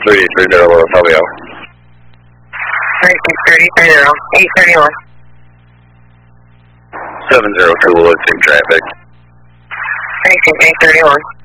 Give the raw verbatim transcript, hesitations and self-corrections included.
three three zero, how we are? thirty-six thirty, three zero, eight thirty-one. seven zero two, we'll see traffic. thirty-six eight thirty-one.